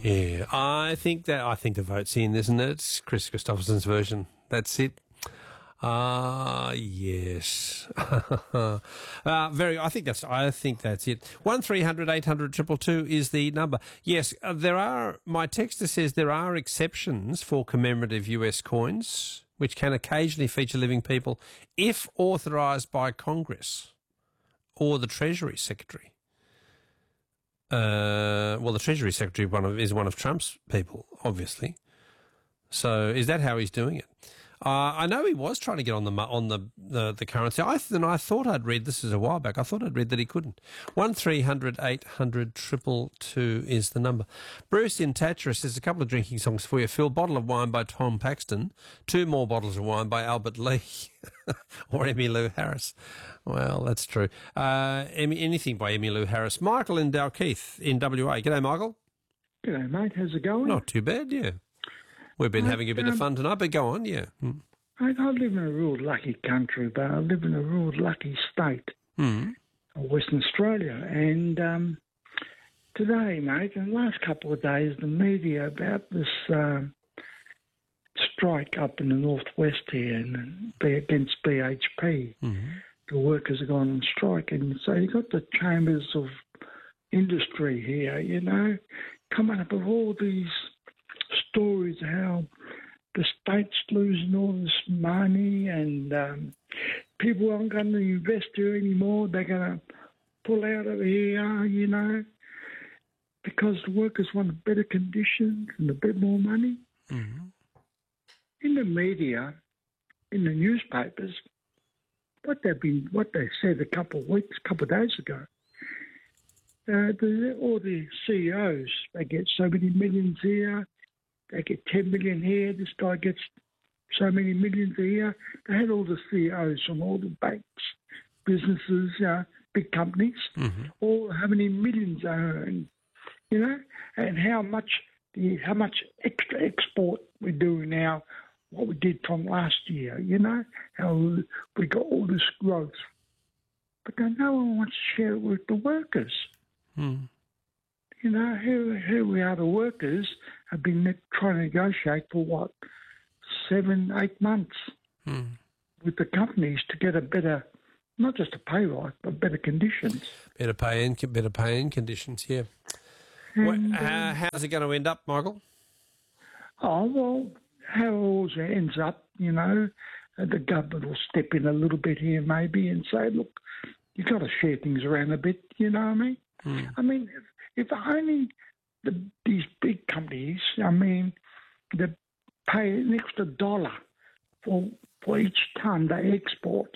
Yeah, I think the vote's in, isn't it? It's Chris Christopherson's version. That's it. Yes. I think that's it. 1300 800 222 is the number. Yes, my texter says there are exceptions for commemorative US coins, which can occasionally feature living people if authorised by Congress or the Treasury Secretary. The Treasury Secretary is one of Trump's people, obviously. So is that how he's doing it? I know he was trying to get on the currency. I thought I'd read, this is a while back, I thought I'd read that he couldn't. 1300 800 222 is the number. Bruce in Tatchurus says a couple of drinking songs for you. Phil, Bottle of Wine by Tom Paxton, 2 more bottles of wine by Albert Lee or Emmylou Harris. Well, that's true. Anything by Emmylou Harris. Michael in Dalkeith in WA. G'day, Michael. G'day, mate. How's it going? Not too bad, yeah. We've been having a bit of fun tonight, but go on, yeah. I live in a real lucky country, but I live in a real lucky state of Western Australia. And today, mate, in the last couple of days, the media about this strike up in the northwest here and against BHP. The workers have gone on strike. And so you've got the chambers of industry here, coming up with all these stories how the state's losing all this money and people aren't going to invest here anymore. They're going to pull out of here, because the workers want better conditions and a bit more money. In the media, in the newspapers, what they said a couple of days ago, all the CEOs, they get so many millions here. They get 10 million here. This guy gets so many millions a year. They had all the CEOs from all the banks, businesses, big companies, all how many millions they earn, and how much extra export we're doing now, what we did from last year, how we got all this growth. But then no one wants to share it with the workers. Here we are, the workers have been trying to negotiate for 7-8 months with the companies to get a better, not just a pay rise, but better conditions. Better pay and conditions, yeah. And, how's it going to end up, Michael? Oh, well, how it all ends up, the government will step in a little bit here maybe and say, look, you've got to share things around a bit, you know what I mean? I mean, if only these big companies, they pay an extra $1 for each ton they export.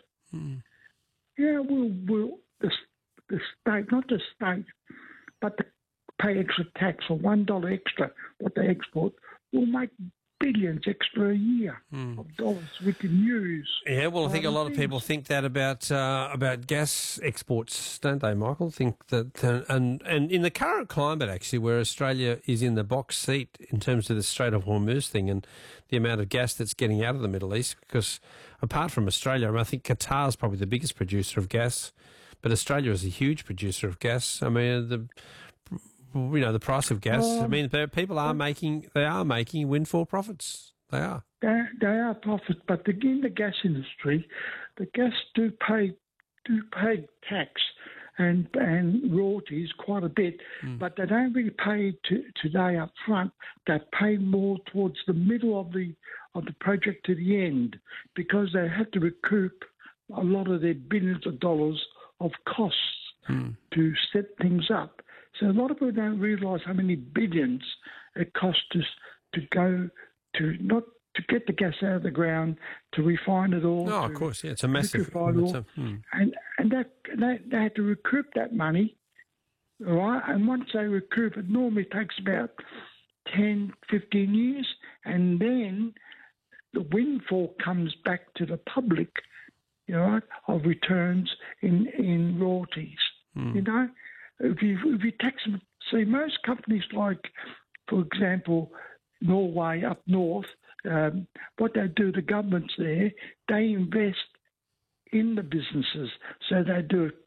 Will the state, not the state, but the pay extra tax for $1 extra what they export will make billions extra a year of dollars we can use. Yeah, well, I think a lot of people think that about gas exports, don't they, Michael? Think that, and in the current climate, actually, where Australia is in the box seat in terms of the Strait of Hormuz thing and the amount of gas that's getting out of the Middle East, because apart from Australia, I think Qatar is probably the biggest producer of gas, but Australia is a huge producer of gas. I mean, the price of gas. People are making windfall profits. They are. They are profits, but in the gas industry, the gas do pay tax and royalties quite a bit, but they don't really pay today up front. They pay more towards the middle of the project to the end, because they have to recoup a lot of their billions of dollars of costs to set things up. So a lot of people don't realise how many billions it costs us to go to get the gas out of the ground, to refine it all. No, of course, yeah, it's a massive. And they have to recoup that money, all right? And once they recoup it, normally takes about 10, 15 years, and then the windfall comes back to the public, of returns in royalties, If you tax them, see, most companies like, for example, Norway up north, what they do, the governments there, they invest in the businesses. So they do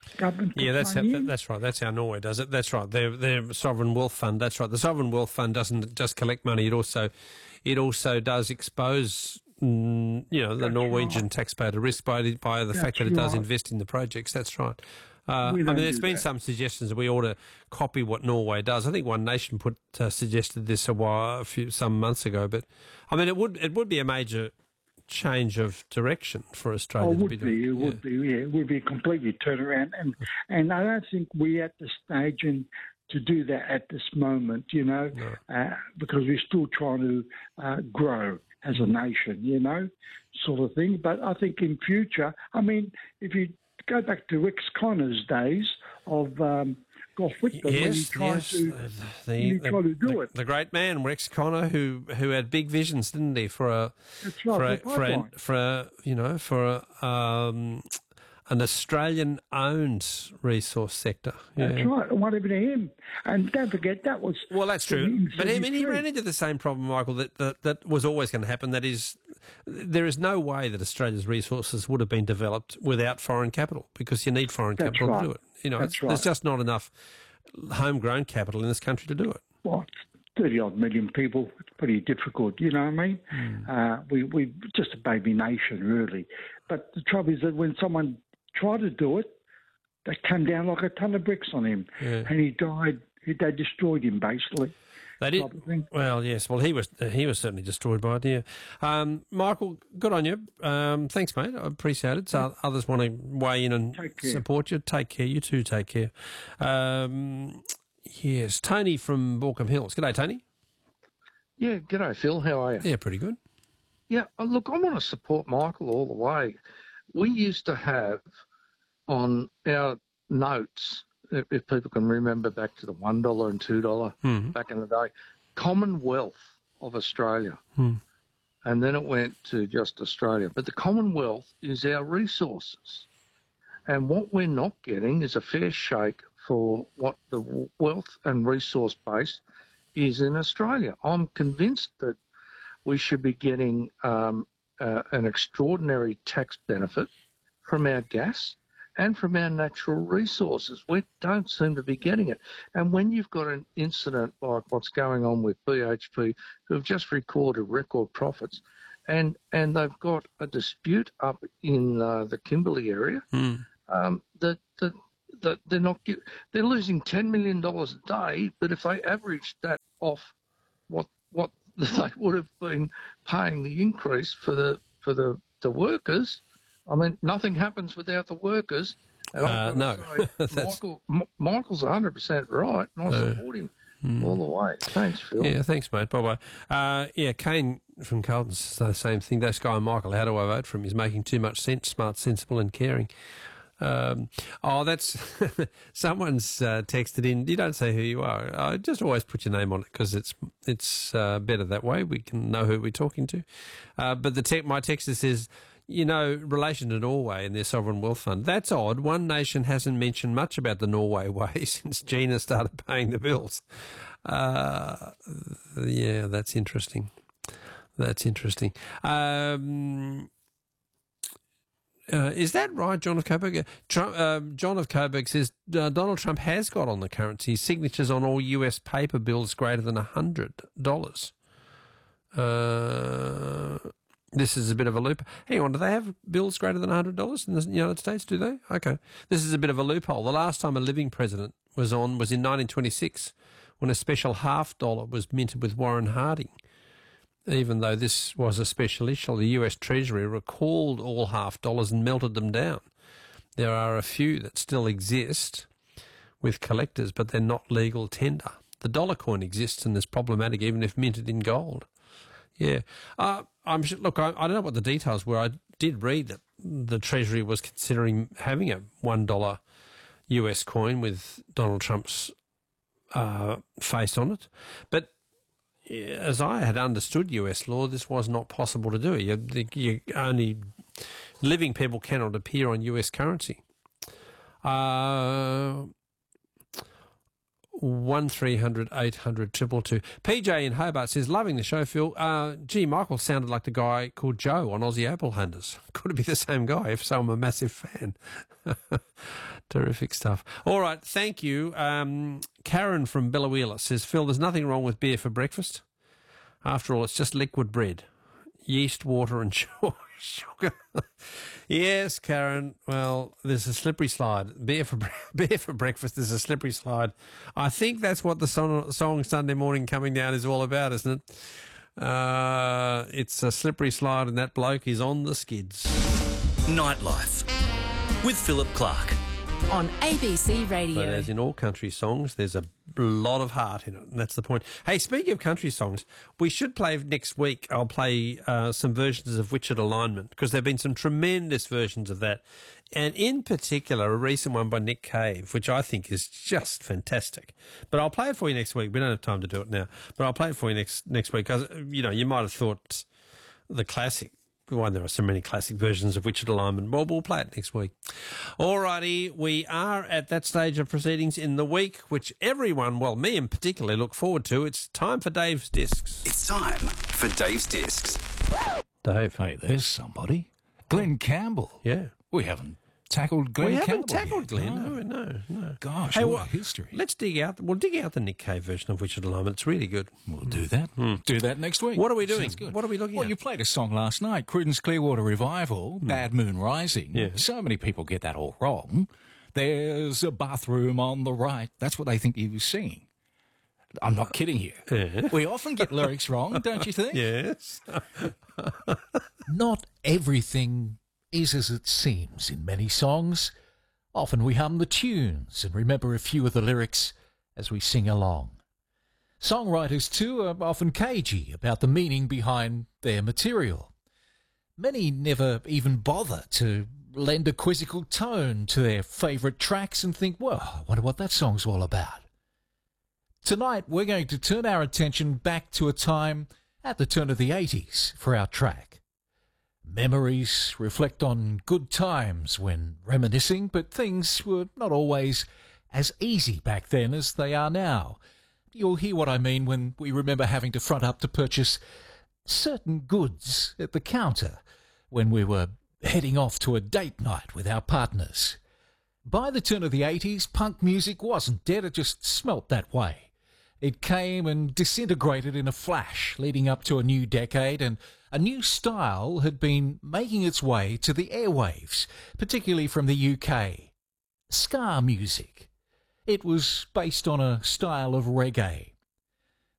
government. Yeah, puts money in. that's right. That's how Norway does it. That's right. Their sovereign wealth fund. That's right. The sovereign wealth fund doesn't just collect money. It also does expose the Norwegian taxpayer to risk by the fact that it does invest in the projects. That's right. There's been some suggestions that we ought to copy what Norway does. I think One Nation suggested this some months ago. But I mean, it would be a major change of direction for Australia. It would be a completely turnaround, and I don't think we're at the stage to do that at this moment, No. because we're still trying to grow as a nation, sort of thing. But I think in future, I mean, if you go back to Rex Connor's days of Gough Whitlam, when he tried to do it. The great man Rex Connor, who had big visions, didn't he, an Australian-owned resource sector. Yeah. That's right. And what happened to him? And don't forget, that was... Well, that's true. But he ran into the same problem, Michael, that was always going to happen. That is, there is no way that Australia's resources would have been developed without foreign capital, because you need foreign capital to do it. There's just not enough homegrown capital in this country to do it. Well, 30-odd million people, it's pretty difficult, you know what I mean? We're just a baby nation, really. But the trouble is that when someone tried to do it, they came down like a ton of bricks on him, and he died. They destroyed him, basically. They did. Well, yes. Well, he was certainly destroyed by it. Yeah. Michael, good on you. Thanks, mate. I appreciate it. So others want to weigh in and support you. Take care. You too. Take care. Yes, Tony from Baulkham Hills. G'day, Tony. Yeah, g'day, Phil. How are you? Yeah, pretty good. Yeah, look, I want to support Michael all the way. We used to have on our notes, if people can remember back to the $1 and $2 back in the day, Commonwealth of Australia. And then it went to just Australia. But the Commonwealth is our resources. And what we're not getting is a fair shake for what the wealth and resource base is in Australia. I'm convinced that we should be getting an extraordinary tax benefit from our gas and from our natural resources. We don't seem to be getting it. And when you've got an incident like what's going on with BHP, who have just recorded record profits, and they've got a dispute up in the Kimberley area, that they're losing $10 million a day, but if they averaged that off what they would have been paying the increase for the workers, I mean, nothing happens without the workers. And no. Michael's 100% right, and I support him all the way. Thanks, Phil. Yeah, thanks, mate. Bye-bye. Kane from Carlton says the same thing. That guy, Michael, how do I vote for him? He's making too much sense, smart, sensible and caring. That's someone's texted in. You don't say who you are. Just always put your name on it, because it's better that way. We can know who we're talking to. But my texter says, relation to Norway and their sovereign wealth fund. That's odd. One Nation hasn't mentioned much about the Norway way since Gina started paying the bills. Yeah, that's interesting. Is that right, John of Coburg? John of Coburg says Donald Trump has got on the currency signatures on all US paper bills greater than $100. This is a bit of a loop. Hang on, do they have bills greater than $100 in the United States? Do they? Okay. This is a bit of a loophole. The last time a living president was in 1926, when a special $half was minted with Warren Harding. Even though this was a special issue, the US Treasury recalled all $half and melted them down. There are a few that still exist with collectors, but they're not legal tender. The dollar coin exists and is problematic even if minted in gold. Yeah. Look, I don't know what the details were. I did read that the Treasury was considering having a $1 US coin with Donald Trump's face on it. But as I had understood US law, this was not possible to do. You only living people cannot appear on US currency. 1300 800 222. PJ in Hobart says, loving the show, Phil. Michael sounded like the guy called Joe on Aussie Apple Hunters. Could it be the same guy? If so, I'm a massive fan. Terrific stuff. All right, thank you. Karen from Bellawheeler says, Phil, there's nothing wrong with beer for breakfast. After all, it's just liquid bread, yeast, water and sugar. Yes, Karen. Well, there's a slippery slide. Beer for breakfast is a slippery slide. I think that's what the song Sunday Morning Coming Down is all about, isn't it? It's a slippery slide and that bloke is on the skids. Nightlife with Philip Clark. On ABC Radio. But as in all country songs, there's a lot of heart in it, and that's the point. Hey, speaking of country songs, we should play next week. I'll play some versions of Witchet Alignment, because there have been some tremendous versions of that, and in particular, a recent one by Nick Cave, which I think is just fantastic. But I'll play it for you next week. We don't have time to do it now, but I'll play it for you next week, because, you might have thought the classic. Why there are so many classic versions of Witchet Alignment. Well, we'll play it next week. All righty, we are at that stage of proceedings in the week, which everyone, well, me in particular, look forward to. It's time for Dave's Discs. It's time for Dave's Discs. Dave. Hey, there's somebody. Glenn Campbell. Yeah. We haven't tackled Glenn Campbell. We haven't tackled yet. Glenn. No. Gosh, Hey, what well, a history. Let's dig out the Nick Cave version of Witchet Alignment. It's really good. We'll do that. Do that next week. What are we doing? Sounds good. What are we looking Well, at? you played a song last night, Creedence Clearwater Revival, Bad Moon Rising. Yeah. So many people get that all wrong. There's a bathroom on the right. That's what they think he was singing. I'm not kidding you. Yeah. We often get lyrics wrong, don't you think? Yes. Not everything is as it seems in many songs. Often we hum the tunes and remember a few of the lyrics as we sing along. Songwriters, too, are often cagey about the meaning behind their material. Many never even bother to lend a quizzical tone to their favourite tracks and think, well, I wonder what that song's all about. Tonight, we're going to turn our attention back to a time at the turn of the 80s for our track. Memories reflect on good times when reminiscing, but things were not always as easy back then as they are now. You'll hear what I mean when we remember having to front up to purchase certain goods at the counter when we were heading off to a date night with our partners. By the turn of the 80s, punk music wasn't dead, it just smelt that way. It came and disintegrated in a flash, leading up to a new decade, and a new style had been making its way to the airwaves, particularly from the UK. Ska music. It was based on a style of reggae,